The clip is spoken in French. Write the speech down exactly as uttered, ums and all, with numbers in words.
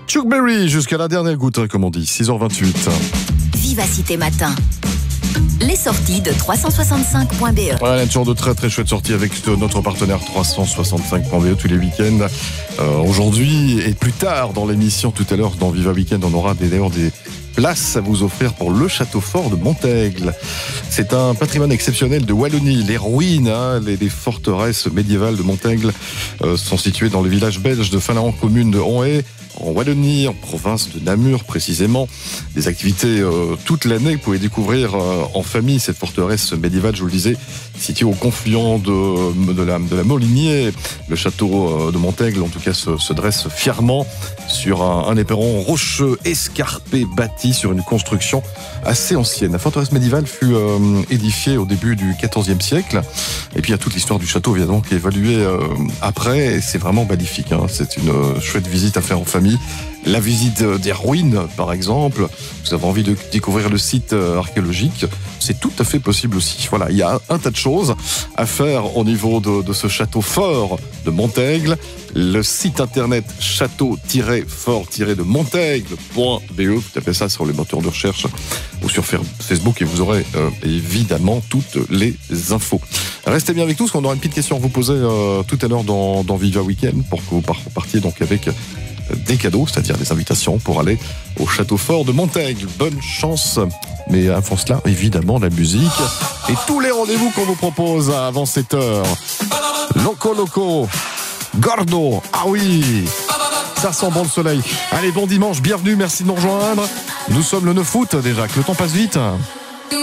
Chuck Berry jusqu'à la dernière goutte, comme on dit, six heures vingt-huit. Vivacité Matin. Les sorties de trois cent soixante-cinq point b e. Voilà, il y a toujours de très très chouettes sorties avec notre partenaire trois cent soixante-cinq point b e tous les week-ends. Euh, aujourd'hui et plus tard dans l'émission, tout à l'heure dans Viva Weekend, on aura des, d'ailleurs des places à vous offrir pour le château fort de Montaigle. C'est un patrimoine exceptionnel de Wallonie. Les ruines, hein, les, les forteresses médiévales de Montaigle euh, sont situées dans le village belge de Finlande, commune de Honhaix, en Wallonie, en province de Namur précisément. Des activités euh, toute l'année. Vous pouvez découvrir euh, en famille cette forteresse médiévale, je vous le disais, située au confluent de, de, la, de la Molinier. Le château euh, de Montaigle, en tout cas, se, se dresse fièrement sur un, un éperon rocheux, escarpé, bâti sur une construction assez ancienne. La forteresse médiévale fut euh, édifiée au début du quatorzième siècle. Et puis il y a toute l'histoire du château, évidemment, qui est évaluée euh, après. Et c'est vraiment magnifique, hein. C'est une euh, chouette visite à faire en famille. La visite des ruines, par exemple. Vous avez envie de découvrir le site archéologique, c'est tout à fait possible aussi. Voilà, il y a un, un tas de choses à faire au niveau de, de ce château fort de Montaigle. Le site internet château-fort-de Montaigle point b e, vous tapez ça sur les moteurs de recherche ou sur Facebook et vous aurez euh, évidemment toutes les infos. Restez bien avec nous parce qu'on aura une petite question à vous poser euh, tout à l'heure dans, dans Viva Weekend pour que vous partiez donc avec des cadeaux, c'est-à-dire des invitations pour aller au château fort de Montaigle. Bonne chance. Mais avant cela, évidemment, la musique et tous les rendez-vous qu'on vous propose avant sept heures. Loco Loco, Gordo, ah oui, ça sent bon le soleil. Allez, bon dimanche, bienvenue, merci de nous rejoindre. Nous sommes le neuf août déjà, que le temps passe vite.